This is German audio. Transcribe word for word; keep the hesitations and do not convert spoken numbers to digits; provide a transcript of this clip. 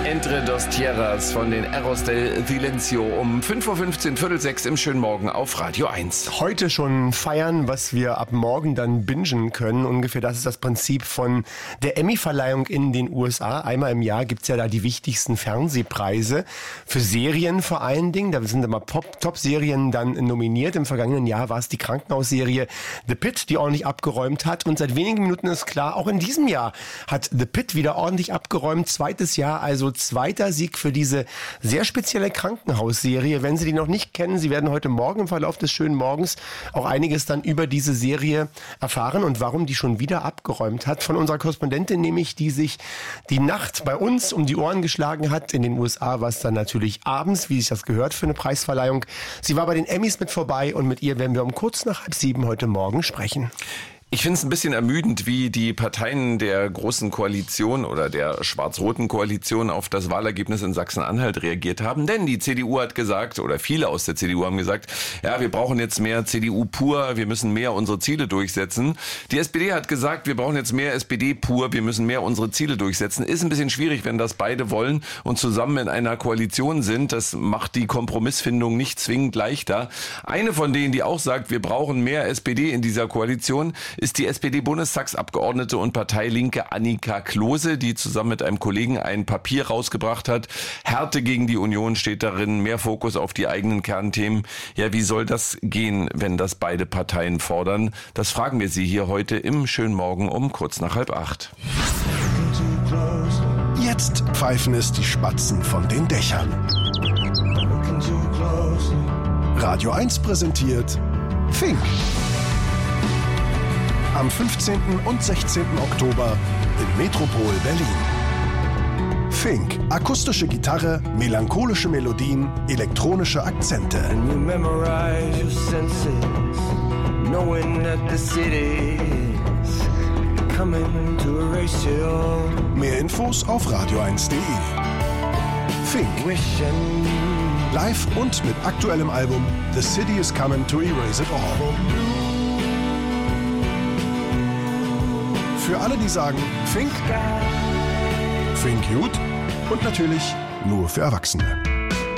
Entre dos Tierras von den Eros del Silencio um fünf Uhr fünfzehn, Viertel sechs im schönen Morgen auf Radio eins. Heute schon feiern, was wir ab morgen dann bingen können. Ungefähr das ist das Prinzip von der Emmy-Verleihung in den U S A. Einmal im Jahr gibt's ja da die wichtigsten Fernsehpreise für Serien vor allen Dingen. Da sind immer Top-Serien dann nominiert. Im vergangenen Jahr war es die Krankenhausserie The Pitt, die ordentlich abgeräumt hat. Und seit wenigen Minuten ist klar, auch in diesem Jahr hat The Pitt wieder ordentlich abgeräumt. Zweites Jahr, also zweiter Sieg für diese sehr spezielle Krankenhausserie. Wenn Sie die noch nicht kennen, Sie werden heute Morgen im Verlauf des schönen Morgens auch einiges dann über diese Serie erfahren und warum die schon wieder abgeräumt hat. Von unserer Korrespondentin nämlich, die sich die Nacht bei uns um die Ohren geschlagen hat. In den U S A war es dann natürlich abends, wie sich das gehört für eine Preisverleihung. Sie war bei den Emmys mit vorbei und mit ihr werden wir um kurz nach halb sieben heute Morgen sprechen. Ich finde es ein bisschen ermüdend, wie die Parteien der Großen Koalition oder der schwarz-roten Koalition auf das Wahlergebnis in Sachsen-Anhalt reagiert haben. Denn die C D U hat gesagt, oder viele aus der C D U haben gesagt, ja, wir brauchen jetzt mehr C D U pur, wir müssen mehr unsere Ziele durchsetzen. Die S P D hat gesagt, wir brauchen jetzt mehr S P D pur, wir müssen mehr unsere Ziele durchsetzen. Ist ein bisschen schwierig, wenn das beide wollen und zusammen in einer Koalition sind. Das macht die Kompromissfindung nicht zwingend leichter. Eine von denen, die auch sagt, wir brauchen mehr S P D in dieser Koalition, ist die S P D-Bundestagsabgeordnete und Parteilinke Annika Klose, die zusammen mit einem Kollegen ein Papier rausgebracht hat. Härte gegen die Union steht darin, mehr Fokus auf die eigenen Kernthemen. Ja, wie soll das gehen, wenn das beide Parteien fordern? Das fragen wir Sie hier heute im schönen Morgen um kurz nach halb acht. Jetzt pfeifen es die Spatzen von den Dächern. Radio eins präsentiert Fink. Am fünfzehnten und sechzehnten Oktober im Metropol Berlin. Fink, akustische Gitarre, melancholische Melodien, elektronische Akzente. Mehr Infos auf radio eins punkt de. Fink. Live und mit aktuellem Album The City is Coming to Erase It All. Für alle, die sagen, Fink, Fink gut und natürlich nur für Erwachsene.